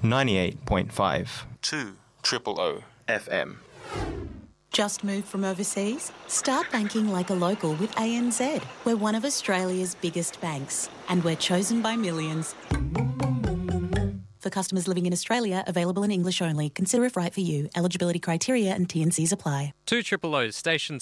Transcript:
98.5. 2 Triple O FM. Just moved from overseas? Start banking like a local with ANZ. We're one of Australia's biggest banks, and we're chosen by millions. For customers living in Australia, available in English only. Consider if right for you. Eligibility criteria and T&Cs apply. 2 Triple O's station